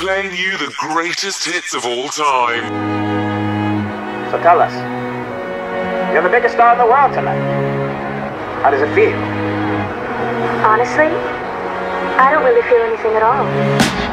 playing you the greatest hits of all time. So tell us, you're the biggest star in the world tonight. How does it feel? Honestly, I don't really feel anything at all.